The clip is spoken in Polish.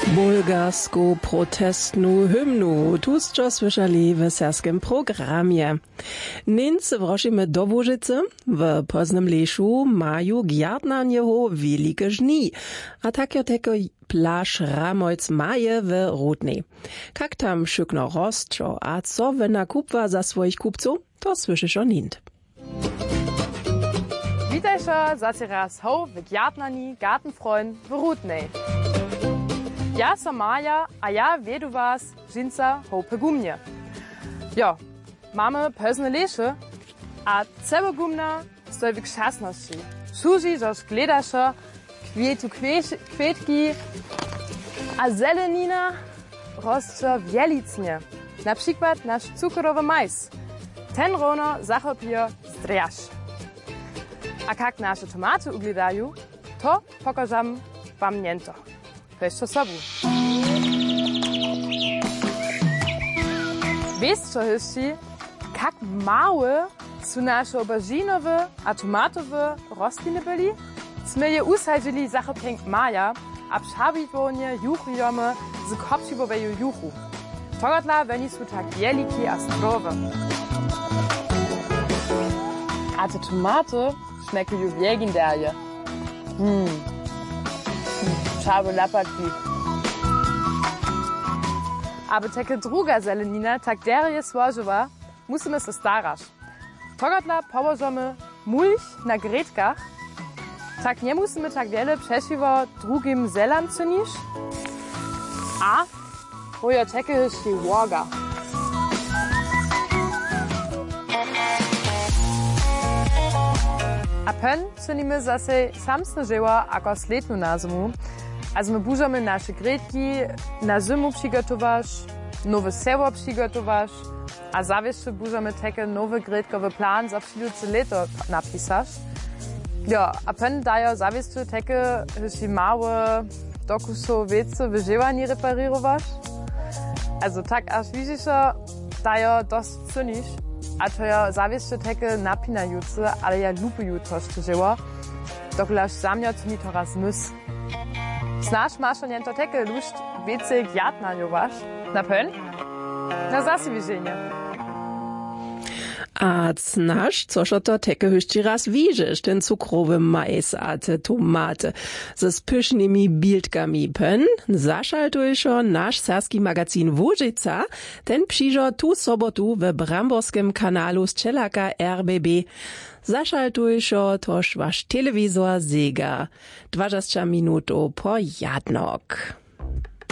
Bulgarsku protestnu hymnu, tużo słyszeli w serskim programie. Niemcy wrosimy do Łużycy, w Poznym Leszu mają gjartnanjeho wielkie żni, a takie plaż Ramolc maje w Rudnej. Jak tam szykno rostczo, a co wena kupwa za swoich kupców, to słyszysz o nint. Witajcie zaci raz ho w gjartnani Gartenfreund w Rudnej. Ja sam Maja, a ja vedu was žinca ho pegumnie. Jo, mamy Pozne Lesze, a cebe gumna stoi w krzasności. Służy, żeż gledasze kwietki, a zelenina roscze wielicnie. Na przykład nasz cukrowy majs. Ten rono zachopuje zdrjasz. A jak nasze tomaty ugledają, to pokażam wam niento. Weź to sobą. Wiesz co hyści, jak małe są nasze auberginowe a tomatowe rośliny byli? Sme je usadzili za pięk maja, a przabitwonie juchujemy z kopsiboweju juchu. Togodla weni są tak wielki a zdrowe. A te tomaty schmecken legendarnie. Schabe lapaki. Aber takie druga zelenina tak derje słożyła, musimy se starać. Togodla położymy mulch na gretkach, tak nie musimy tak wiele przesiwo drugim zelam cynić, a moja takie jest łoga. A pen czynimy zase samsne dzieła jako sletnu na zimu. Also my bużamy nasze gretki na zimu przygotować, nowe seło przygotować, a zawieszcze bużamy takie nowe gretkowy plan za przyjduce leto napisać. Ja, a pen daje zawieszcze takie jeszcze małe dokusowiece wyżywanie reparować. Also tak aż widzisz, daje dość cynisz. A to ja zawieszcze takie napinajuce, ale ja lubię to, co dzieło. Dokąd samia to nie to raz mys. Znasz masz on to takie lust więcej gjartnanjować? Na pen? Na zasi widzenie. A znasz, coż to takie jeszcze raz widzisz, ten cukrowy majs a te tomaty z pysznymi bildkami pen, zaszaltujesz nasz serski magazin Łużyca, ten przyjdzie tu sobotu w Bramborskim kanalu z Czelaka RBB. Zaszaltujesz toż wasz telewizor zega. 20 minut po jadnok.